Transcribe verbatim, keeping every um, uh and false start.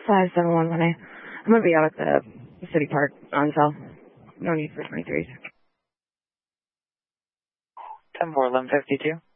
five seven one one eight. I'm going to be out at the, the city park on cell. No need for twenty-threes. ten four eleven fifty-two.